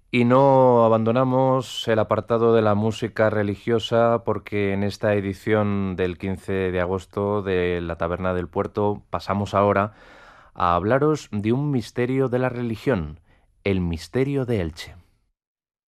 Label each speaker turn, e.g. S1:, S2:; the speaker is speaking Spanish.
S1: Y no abandonamos el apartado de la música religiosa porque en esta edición del 15 de agosto de la Taberna del Puerto pasamos ahora a hablaros de un misterio de la religión, el misterio de Elche.